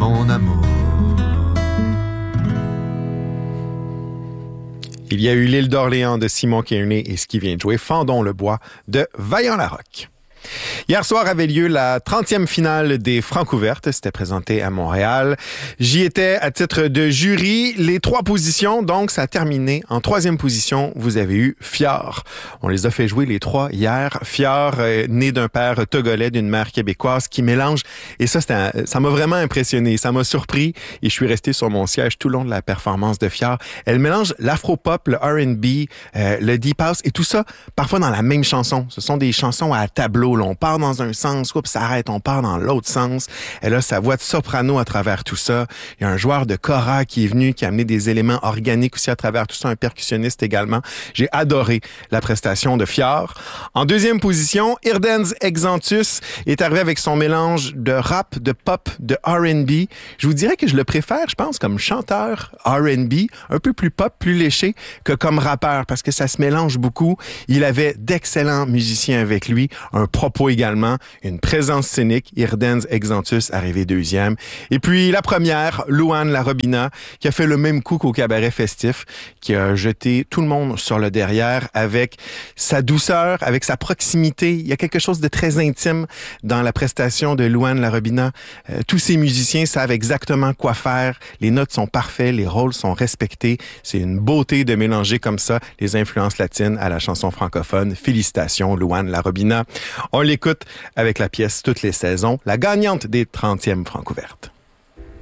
mon amour. Il y a eu l'île d'Orléans de Simon Kearney et ce qui vient de jouer Fendons le bois de Vaillant-la-Roque. Hier soir avait lieu la 30e finale des Francouvertes. C'était présenté à Montréal. J'y étais à titre de jury. Les 3 positions, donc, ça a terminé. En 3e position, vous avez eu Fjord. On les a fait jouer les 3 hier. Fjord, né d'un père togolais, d'une mère québécoise, qui mélange. Et ça m'a vraiment impressionné. Ça m'a surpris et je suis resté sur mon siège tout le long de la performance de Fjord. Elle mélange l'afro-pop, le R&B, le deep house et tout ça, parfois dans la même chanson. Ce sont des chansons à tableau. Là, on part dans un sens, oups, ça arrête, on part dans l'autre sens. Elle a sa voix de soprano à travers tout ça. Il y a un joueur de kora qui est venu, qui a amené des éléments organiques aussi à travers tout ça, un percussionniste également. J'ai adoré la prestation de Fjord. En 2e position, Irdens Exantus est arrivé avec son mélange de rap, de pop, de R&B. Je vous dirais que je le préfère, je pense, comme chanteur R&B, un peu plus pop, plus léché que comme rappeur, parce que ça se mélange beaucoup. Il avait d'excellents musiciens avec lui, un propos également, une présence scénique, Irdens Exantus arrivé 2e. Et puis la première, Louane Larobina, qui a fait le même coup qu'au cabaret festif, qui a jeté tout le monde sur le derrière avec sa douceur, avec sa proximité. Il y a quelque chose de très intime dans la prestation de Louane Larobina. Tous ces musiciens savent exactement quoi faire. Les notes sont parfaites, les rôles sont respectés. C'est une beauté de mélanger comme ça les influences latines à la chanson francophone. Félicitations, Louane Larobina. On l'écoute avec la pièce Toutes les saisons, la gagnante des 30e Francouvertes.